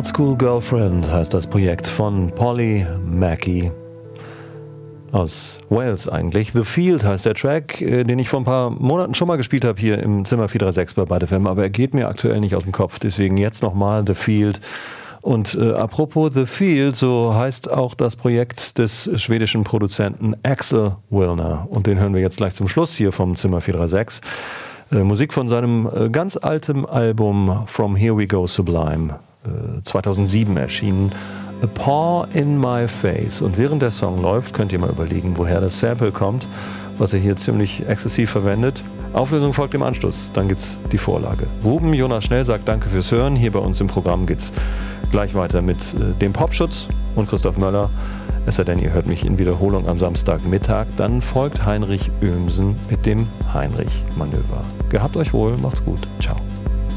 Art School Girlfriend heißt das Projekt von Polly Mackey aus Wales eigentlich. The Field heißt der Track, den ich vor ein paar Monaten schon mal gespielt habe hier im Zimmer 436 bei Bad FM, aber er geht mir aktuell nicht aus dem Kopf, deswegen jetzt nochmal The Field. Und apropos The Field, so heißt auch das Projekt des schwedischen Produzenten Axel Wilner. Und den hören wir jetzt gleich zum Schluss hier vom Zimmer 436. Musik von seinem ganz alten Album From Here We Go Sublime, 2007 erschienen. A Paw in My Face. Und während der Song läuft, könnt ihr mal überlegen, woher das Sample kommt, was er hier ziemlich exzessiv verwendet. Auflösung folgt im Anschluss, dann gibt's die Vorlage. Ruben Jonas Schnell sagt Danke fürs Hören. Hier bei uns im Programm geht's gleich weiter mit dem Popschutz und Christoph Möller. Es sei denn, ihr hört mich in Wiederholung am Samstagmittag. Dann folgt Heinrich Oehmsen mit dem Heinrich-Manöver. Gehabt euch wohl, macht's gut. Ciao.